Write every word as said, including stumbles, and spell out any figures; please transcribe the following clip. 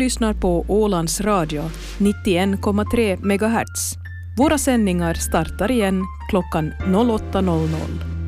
lyssnar på Ålands Radio, nittioen komma tre megahertz. Våra sändningar startar igen klockan åtta noll noll.